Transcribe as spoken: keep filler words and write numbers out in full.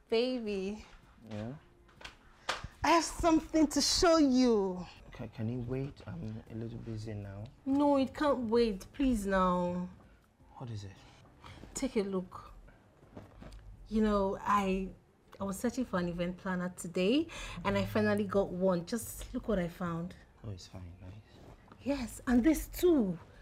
Baby. Yeah? I have something to show you. Can, can you wait? I'm a little busy now. No, it can't wait. Please now. What is it? Take a look. You know, I I was searching for an event planner today and I finally got one. Just look what I found. Oh, it's fine, nice. Yes, and this too.